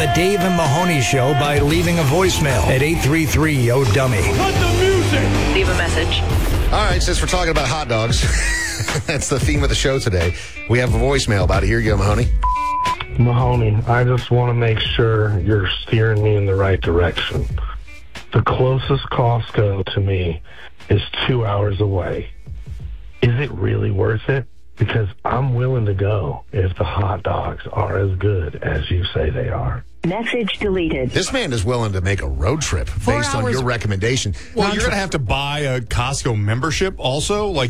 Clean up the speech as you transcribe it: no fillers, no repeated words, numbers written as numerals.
The Dave and Mahoney Show by leaving a voicemail at 833-YO-DUMMY. Cut the music! Leave a message. All right, since we're talking about hot dogs, that's the theme of the show today. We have a voicemail about it. Here you go, Mahoney. Mahoney, I just want to make sure you're steering me in the right direction. The closest Costco to me is 2 hours away. Is it really worth it? Because I'm willing to go if the hot dogs are as good as you say they are. Message deleted. This man is willing to make a road trip based on your recommendation. Well, you're going to have to buy a Costco membership also. Like,